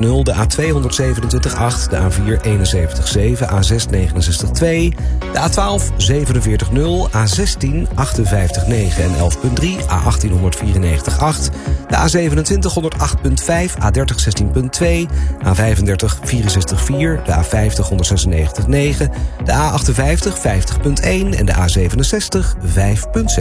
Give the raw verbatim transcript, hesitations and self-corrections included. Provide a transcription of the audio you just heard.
nul, de A tweehonderdzevenentwintig acht, de A vier eenenzeventig zeven, A zes negenenzestig twee, de A twaalf zevenenveertig nul, A zestien achtenvijftig negen en elf punt drie, A achttien honderdvierennegentig acht, de A zevenentwintig honderdacht punt vijf, A dertig zestien punt twee, A vijfendertig vierenzestig vier, de A vijftig honderdzesennegentig negen, de A achtenvijftig vijftig punt één en de A zevenenzestig vijf punt zes.